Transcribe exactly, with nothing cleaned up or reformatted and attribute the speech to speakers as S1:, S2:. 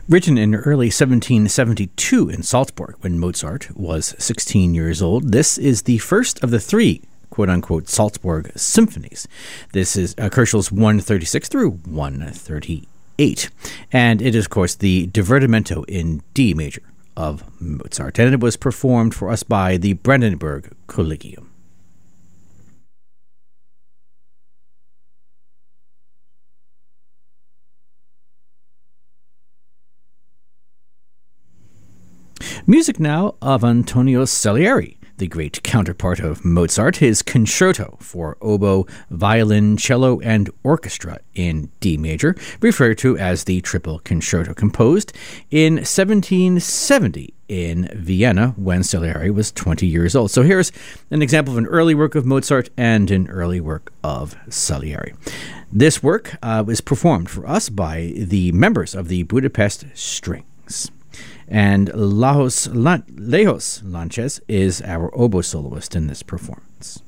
S1: Written in early seventeen seventy-two in Salzburg when Mozart was sixteen years old, this is the first of the three quote-unquote Salzburg symphonies. This is uh, Köchel's one thirty-six through one thirty-eight. And it is, of course, the Divertimento in D major of Mozart. And it was performed for us by the Brandenburg Collegium. Music now of Antonio Salieri, the great counterpart of Mozart, his concerto for oboe, violin, cello, and orchestra in D major, referred to as the Triple Concerto, composed in seventeen seventy in Vienna when Salieri was twenty years old. So here's an example of an early work of Mozart and an early work of Salieri. This work uh, was performed for us by the members of the Budapest Strings. And Lajos, Lan- Lejos Lanches is our oboe soloist in this performance.